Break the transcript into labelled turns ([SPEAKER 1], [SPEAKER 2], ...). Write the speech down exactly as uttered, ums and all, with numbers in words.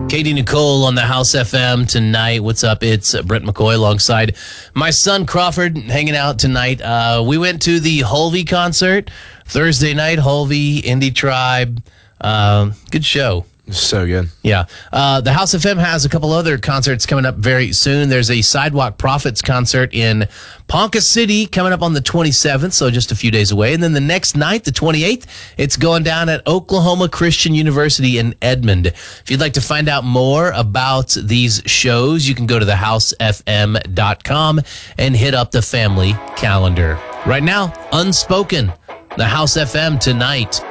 [SPEAKER 1] Katie Nicole on the House F M tonight. What's up? It's Brent McCoy alongside my son Crawford hanging out tonight. Uh, we went to the Hulvey concert Thursday night. Hulvey, Indie Tribe. Uh, good show.
[SPEAKER 2] So good.
[SPEAKER 1] Yeah. Uh, the House F M has a couple other concerts coming up very soon. There's a Sidewalk Prophets concert in Ponca City coming up on the twenty-seventh, so just a few days away. And then the next night, the twenty-eighth, it's going down at Oklahoma Christian University in Edmond. If you'd like to find out more about these shows, you can go to the house f m dot com and hit up the family calendar. Right now, Unspoken, the House F M tonight.